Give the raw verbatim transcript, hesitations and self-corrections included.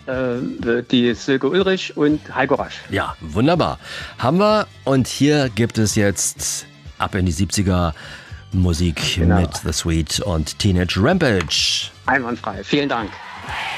äh, die Silke Ulrich und Heiko Rasch. Ja, wunderbar. Haben wir. Und hier gibt es jetzt ab in die siebziger Musik Genau. mit The Sweet und Teenage Rampage. Einwandfrei. Vielen Dank.